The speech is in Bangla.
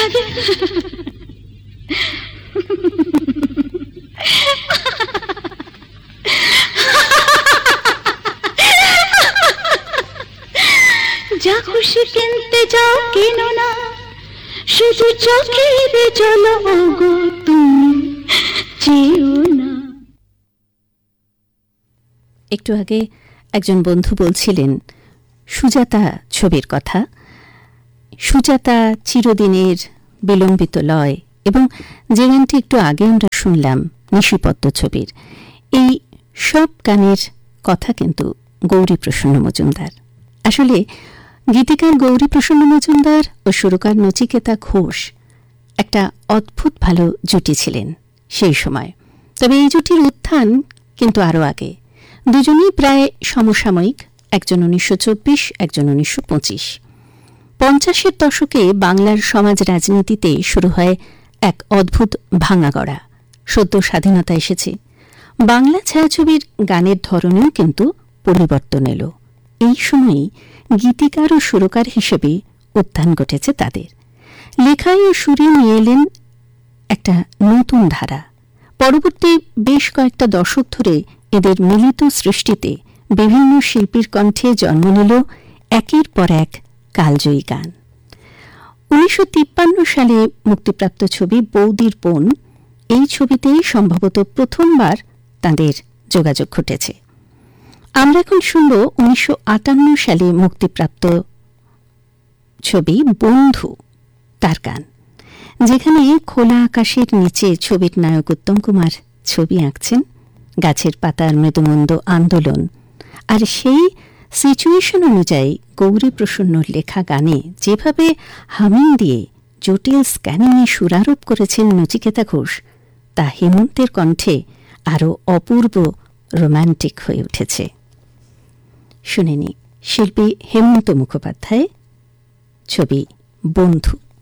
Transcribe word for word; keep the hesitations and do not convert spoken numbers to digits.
লাগে। যা খুশি কিনতে যাও কেনো না, শুধু চোখের জল ওগো তুমি চেয়েও না। একটু আগে একজন বন্ধু বলছিলেন সুজাতা ছবির কথা। সুজাতা চিরদিনের বিলম্বিত লয় এবং যে গানটি একটু আগে আমরা শুনলাম নিশিপদ্ম ছবির, এই সব গানের কথা কিন্তু গৌরীপ্রসন্ন মজুমদার। আসলে গীতিকার গৌরীপ্রসন্ন মজুমদার ও সুরকার নচিকেতা ঘোষ একটা অদ্ভুত ভালো জুটি ছিলেন সেই সময়। তবে এই জুটির উত্থান কিন্তু আরও আগে। দুজনেই প্রায় সমসাময়িক, একজন উনিশশো চব্বিশ, একজন উনিশশো পঁচিশ। পঞ্চাশের দশকে বাংলার সমাজ রাজনীতিতে শুরু হয় এক অদ্ভুত ভাঙাগড়া। সদ্য স্বাধীনতা এসেছে, বাংলা ছায়াছবির গানের ধরনেও কিন্তু পরিবর্তন এলো। এই সময়ই গীতিকার ও সুরকার হিসেবে উত্থান ঘটেছে তাদের। লেখায় ও সুরে নিয়ে এলেন একটা নতুন ধারা। পরবর্তী বেশ কয়েকটা দশক ধরে এদের মিলিত সৃষ্টিতে বিভিন্ন শিল্পীর কণ্ঠে জন্ম নিল একের পর এক কালজয়ী গান। উনিশশো তিপ্পান্ন সালে মুক্তিপ্রাপ্ত ছবি বৌদির বোন, এই ছবিতেই সম্ভবত প্রথমবার তাদের যোগাযোগ ঘটেছে। আমরা এখন শুনব উনিশশো আটান্ন সালে মুক্তিপ্রাপ্ত ছবি বন্ধু, তার গান, যেখানে খোলা আকাশের নিচে ছবির নায়ক উত্তম কুমার ছবি আঁকছেন, গাছের পাতার মৃদুমন্দ আন্দোলন। আর সেই সিচুয়েশন অনুযায়ী গৌরীপ্রসন্নর লেখা গানে যেভাবে হামিং দিয়ে জটিল স্ক্যানিংয়ে সুরারোপ করেছেন নচিকেতা ঘোষ, তা হেমন্তের কণ্ঠে আরও অপূর্ব রোম্যান্টিক হয়ে উঠেছে। শুনে নি শিল্পী হেমন্ত মুখোপাধ্যায়, ছবি বন্ধু।